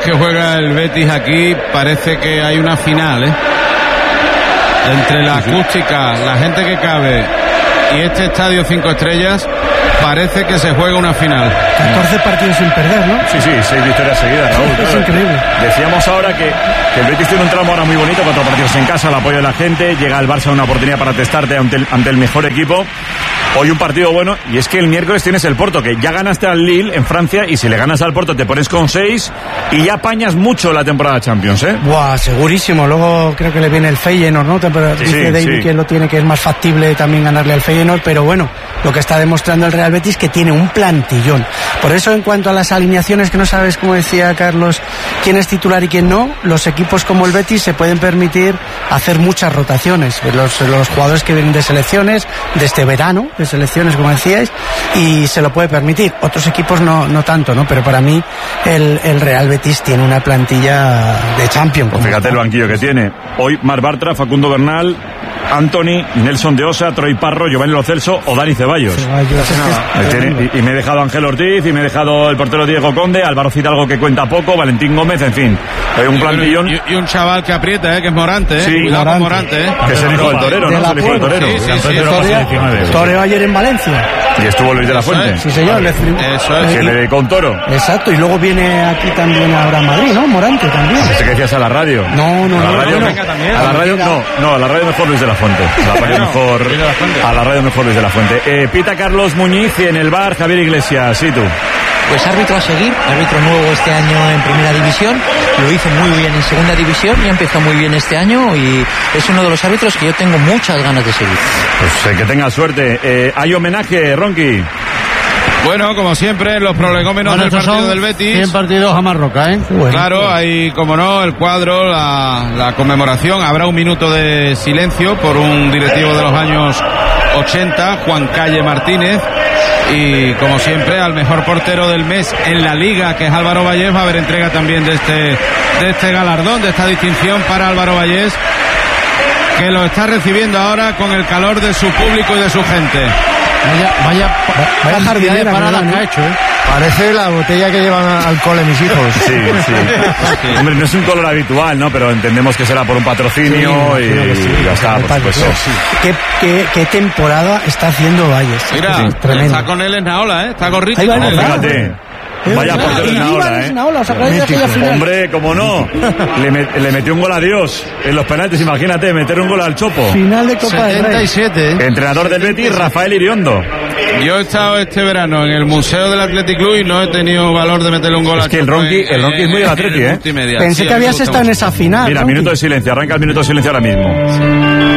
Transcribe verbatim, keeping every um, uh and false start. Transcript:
que juega el Betis aquí parece que hay una final, ¿eh? Entre la acústica, la gente que cabe y este estadio cinco estrellas, parece que se juega una final. catorce partidos sin perder, ¿no? Sí, sí, seis victorias seguidas, Raúl. Es Claro. increíble. Decíamos ahora que, que el Betis tiene un tramo ahora muy bonito, cuatro partidos en casa, el apoyo de la gente, llega el Barça una oportunidad para testarte ante el, ante el mejor equipo. Hoy un partido bueno, y es que el miércoles tienes el Porto, que ya ganaste al Lille en Francia, y si le ganas al Porto te pones con seis y ya apañas mucho la temporada Champions, ¿eh? Buah, segurísimo. Luego creo que le viene el Feyenoord, ¿no? Pero Sí, dice sí, David sí. que lo tiene, que es más factible también ganarle al Feyenoord, pero bueno, lo que está demostrando el Real Betis que tiene un plantillón. Por eso, en cuanto a las alineaciones, que no sabes, como decía Carlos, quién es titular y quién no, los equipos como el Betis se pueden permitir hacer muchas rotaciones. Los, los jugadores que vienen de selecciones, de este verano, de selecciones, como decíais, y se lo puede permitir. Otros equipos no, no tanto, ¿no? Pero para mí el, el Real Betis tiene una plantilla de Champions. Pues fíjate el banquillo que tiene. Hoy Marc Bartra, Facundo Bernal, Anthony, Nelson de Osa, Troy Parro, Giovanni Lo Celso o Dani Ceballos. Ceballos, Me tiene- y, y me he dejado a Ángel Ortiz, y me he dejado el portero Diego Conde, Álvaro Fidalgo, que cuenta poco, Valentín Gómez, en fin. Hay un plantillón. Y, y un chaval que aprieta, ¿eh? Que es Morante, ¿eh? Sí, Cuidado con Morante. Morante, ¿eh? Que es el hijo del torero, De ¿no? la Es el hijo del Puebla. torero. Sí, sí, sí. Toreó- Toreó ayer en Valencia. Y estuvo Luis de la Fuente. Sí, señor. Le- Eso es. Que le dedicó un toro. Exacto, y luego viene aquí también ahora en Madrid, ¿no? Morante también. Este que decías a la radio. No, no, a la no, radio, no, no. no. A la radio no, no, a la radio mejor Luis de la Fuente. A la radio mejor, a la radio mejor Luis de la Fuente. Eh, pita Carlos Muñiz y en el bar Javier Iglesias. ¿Y tú? Pues árbitro a seguir, árbitro nuevo este año en primera división, lo hizo muy bien en segunda división y empezó muy bien este año y es uno de los árbitros que yo tengo muchas ganas de seguir. Pues eh, que tenga suerte. Eh, hay homenaje, Ronqui. Bueno, como siempre, los prolegómenos Bueno, del estos partido son del Betis. cien partidos a Marroca, ¿eh? Bueno, Claro, hay, como no, el cuadro, la, la conmemoración. Habrá un minuto de silencio por un directivo de los años ochenta, Juan Calle Martínez. Y, como siempre, al mejor portero del mes en la Liga, que es Álvaro Vallés. Va a haber entrega también de este, de este galardón, de esta distinción para Álvaro Vallés, que lo está recibiendo ahora con el calor de su público y de su gente. Vaya, vaya, vaya vaya jardinera parada que que dan, ha ¿eh? hecho, ¿eh? Parece la botella que llevan al cole mis hijos. Sí, sí. Hombre, no es un color habitual, ¿no? Pero entendemos que será por un patrocinio y, y ya está, por supuesto. ¿Qué, qué, qué temporada está haciendo Valles? Mira, Sí, tremendo. está con él Esnaola, ¿eh? Está gorrito Ahí va, con él. ¿verdad? Fíjate. Vaya Ah, portero y en Iván ahora, ¿eh? Esnaola, ¿os acordáis de aquella final? Hombre, cómo no. Le, met- le metió un gol a Dios en los penaltis, imagínate, meter un gol al Chopo. Final de Copa del setenta Rey. y siete, ¿eh? Entrenador del Betis, Rafael Iriondo. Yo he estado este verano en el Museo del Athletic Club y no he tenido valor de meterle un gol Es al que el Chopo Ronqui- en- el Ronqui es muy del en- Atleti, en ¿eh? multimedia. Pensé Sí, que a mí me habías gusta estado en mucho. esa final. Mira, Ronqui. minuto de silencio, arranca el minuto de silencio ahora mismo.